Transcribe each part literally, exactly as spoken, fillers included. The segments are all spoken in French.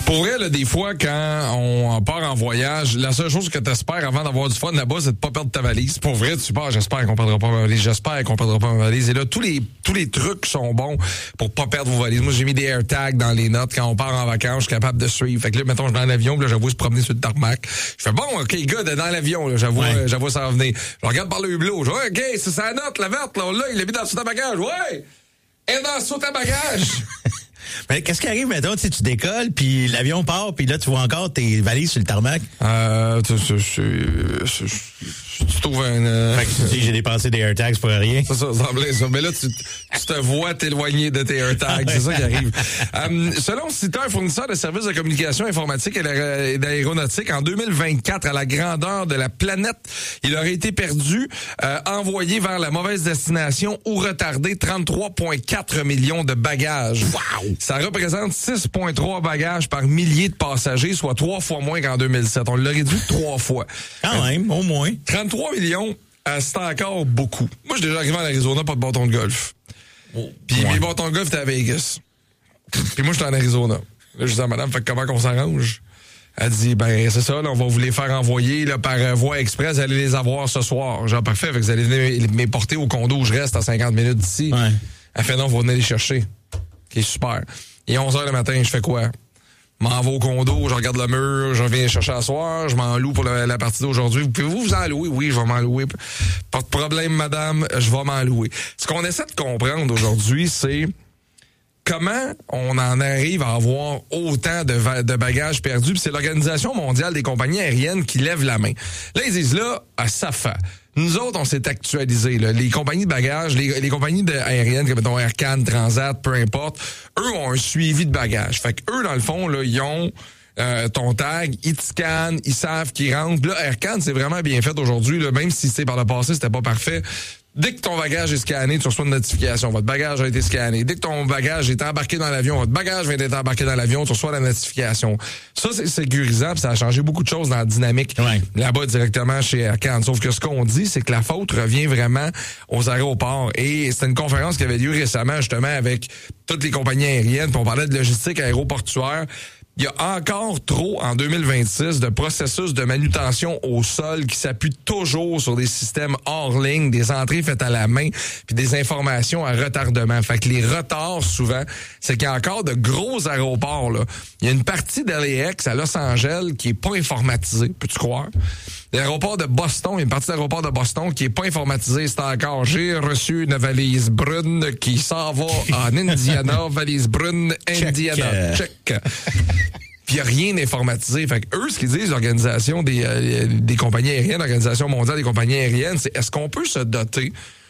Pour vrai, là, des fois, quand on part en voyage, la seule chose que tu espères avant d'avoir du fun là-bas, c'est de pas perdre ta valise. Pour vrai, tu pars, j'espère qu'on perdra pas ma valise, j'espère qu'on perdra pas ma valise. Et là, tous les tous les trucs sont bons pour pas perdre vos valises. Moi, j'ai mis des AirTags dans les notes. Quand on part en vacances, je suis capable de suivre. Fait que là, mettons, je suis dans l'avion, puis là, j'avoue se promener sur le tarmac. Je fais, bon, OK, gars, dans l'avion, là, j'avoue, ouais. euh, j'avoue ça venir. Je regarde par le hublot. Je dis, OK, c'est sa note, la verte, là, là, il l'a mis dans le sous-bagage. Ouais! Et dans le sous-bagage! Mais qu'est-ce qui arrive, mettons, tu décolles, puis l'avion part, puis là, tu vois encore tes valises sur le tarmac? Euh, tu, tu, tu, tu, tu trouves un... Euh... Fait que tu dis, j'ai dépensé des AirTags pour rien. C'est ça, ça semblait ça. Mais là, tu, tu te vois t'éloigner de tes AirTags. C'est ça qui arrive. Um, selon Sita, un fournisseur de services de communication informatique et d'aéronautique, en deux mille vingt-quatre, à la grandeur de la planète, il aurait été perdu, euh, envoyé vers la mauvaise destination ou retardé trente-trois virgule quatre millions de bagages. Wow! Ça représente six virgule trois bagages par millier de passagers, soit trois fois moins qu'en deux mille sept. On l'a réduit trois fois. Quand même, au moins. trente-trois millions, euh, c'est encore beaucoup. Moi, je suis déjà arrivé en Arizona, pas de bâton de golf. Oh, Puis ouais. mes bâtons de golf étaient à Vegas. Puis moi, j'étais en Arizona. Là, je dis à madame, fait comment qu'on s'arrange? Elle dit, ben, c'est ça, là, on va vous les faire envoyer là, par euh, voie express, vous allez les avoir ce soir. Genre, parfait, fait que vous allez venir me porter au condo où je reste à cinquante minutes d'ici. Ouais. Elle fait, non, vous venez les chercher. Qui est super. Et onze heures le matin, je fais quoi? M'en vais au condo, je regarde le mur, je reviens chercher à soir, je m'en loue pour la, la partie d'aujourd'hui. Vous pouvez-vous vous en louer? Oui, je vais m'en louer. Pas de problème, madame, je vais m'en louer. Ce qu'on essaie de comprendre aujourd'hui, c'est comment on en arrive à avoir autant de, va- de bagages perdus. Puis c'est l'Organisation mondiale des compagnies aériennes qui lève la main. Là, ils disent là, à S A F A. Nous autres, on s'est actualisé. Là. Les compagnies de bagages, les, les compagnies de, aériennes, comme mettons Air Canada, Transat, peu importe, eux ont un suivi de bagages. Fait que eux, dans le fond, là, ils ont euh, ton tag, ils te scannent, ils savent qu'ils rentrent. Là, Air Canada, c'est vraiment bien fait aujourd'hui, là, même si c'est par le passé, c'était pas parfait. Dès que ton bagage est scanné, tu reçois une notification. Votre bagage a été scanné. Dès que ton bagage est embarqué dans l'avion, votre bagage vient d'être embarqué dans l'avion, tu reçois la notification. Ça, c'est sécurisant, puis ça a changé beaucoup de choses dans la dynamique ouais. là-bas directement chez Air Canada. Sauf que ce qu'on dit, c'est que la faute revient vraiment aux aéroports. Et c'était une conférence qui avait lieu récemment, justement, avec toutes les compagnies aériennes, puis on parlait de logistique aéroportuaire. Il y a encore trop, en deux mille vingt-six, de processus de manutention au sol qui s'appuient toujours sur des systèmes hors ligne, des entrées faites à la main, puis des informations à retardement. Fait que les retards, souvent, c'est qu'il y a encore de gros aéroports, là. Il y a une partie d'L A X à Los Angeles qui est pas informatisée, peux-tu croire? L'aéroport de Boston, il y a une partie de l'aéroport de Boston qui est pas informatisée. C'est encore, j'ai reçu une valise brune qui s'en va en Indiana, valise brune, Indiana. Check. Check. Puis il n'y a rien d'informatisé. Fait que eux, ce qu'ils disent, l'organisation des, euh, des compagnies aériennes, l'Organisation mondiale des compagnies aériennes, c'est est-ce qu'on peut se doter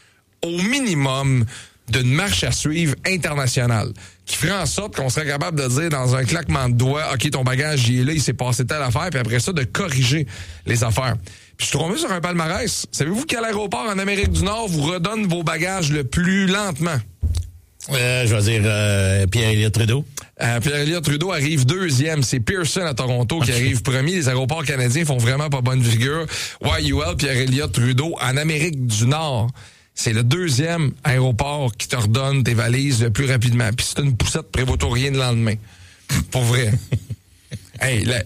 au minimum d'une marche à suivre internationale qui ferait en sorte qu'on serait capable de dire dans un claquement de doigts, OK, ton bagage, il est là, il s'est passé telle affaire, puis après ça, de corriger les affaires. Puis je suis tombé sur un palmarès. Savez-vous quel aéroport en Amérique du Nord vous redonne vos bagages le plus lentement? Euh, je vais dire euh, Pierre-Éliott Trudeau. Euh, Pierre-Éliott Trudeau arrive deuxième. C'est Pearson à Toronto qui arrive premier. Les aéroports canadiens font vraiment pas bonne figure. Y U L, Pierre-Éliott Trudeau, en Amérique du Nord, c'est le deuxième aéroport qui te redonne tes valises le plus rapidement. Puis c'est une poussette prévotorien le lendemain. Pour vrai. Hey, là,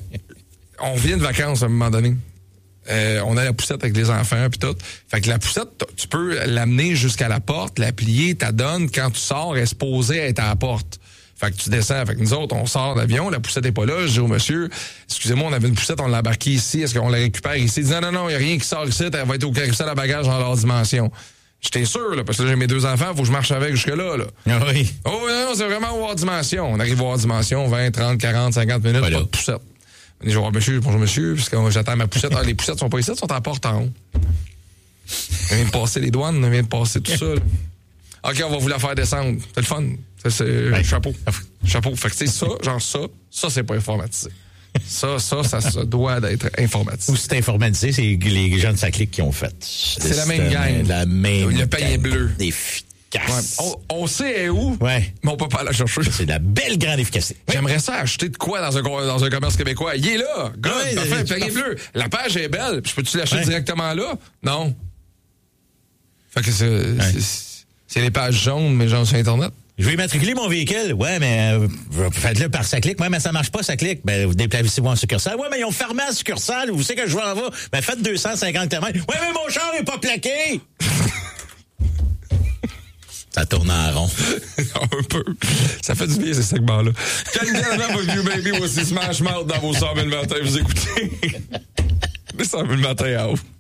on vient de vacances à un moment donné. Euh, on a la poussette avec les enfants puis tout. Fait que la poussette, tu peux l'amener jusqu'à la porte, la plier, t'as donne. Quand tu sors, elle est supposée être à la porte. Fait que tu descends. Fait que nous autres, on sort d'avion, la poussette est pas là. Je dis au monsieur, excusez-moi, on avait une poussette, on l'a embarquée ici. Est-ce qu'on la récupère ici? Il dit non, non, non, il n'y a rien qui sort ici. Elle va être au carousel à bagages dans leur dimension. J'étais sûr, là, parce que là, j'ai mes deux enfants, faut que je marche avec jusque-là, là. Ah oui. Oh non, non, c'est vraiment au hors dimension. On arrive au hors dimension, vingt, trente, quarante, cinquante minutes, voilà. Pas de poussette. Je dis, bonjour monsieur, bonjour monsieur, parce que j'attends ma poussette. Ah, les poussettes sont pas ici, elles sont à la porte en haut. On vient de passer les douanes, on vient de passer tout ça. Là. OK, on va vous la faire descendre. C'est le fun. Ça, c'est ouais. Chapeau. Chapeau. Fait que c'est ça, genre ça, ça, c'est pas informatisé. Ça, ça, ça, ça doit d'être informatisé. Ou c'est informatisé, c'est les gens de sa clique qui ont fait. C'est la même gang. La même Le pain est bleu. Efficace. Ouais. On, on sait où, ouais. mais on peut pas la chercher. C'est de la belle grande efficacité. J'aimerais ça acheter de quoi dans un, dans un commerce québécois. Il est là. Good, ouais, parfait, pain est bleu. La page est belle. Je peux-tu l'acheter ouais. directement là? Non. Fait que c'est, ouais. c'est, c'est les pages jaunes, mais genre sur Internet. Je vais immatriculer mon véhicule. Ouais, mais euh, faites-le par Saclic. Ouais, mais ça marche pas, Saclic. Ben, vous déplacez-vous en succursale. Ouais, mais ils ont fermé la succursale. Vous savez que je vais en va. Ben, faites deux cent cinquante kilomètres. Ouais, mais mon char est pas plaqué. Ça tourne en rond. Un peu. Ça fait du bien, ces segments-là. Ken Gallagher, votre New Baby, voici Smash Mouth dans vos cent mille matin. Vous écoutez les cent mille matin à haut.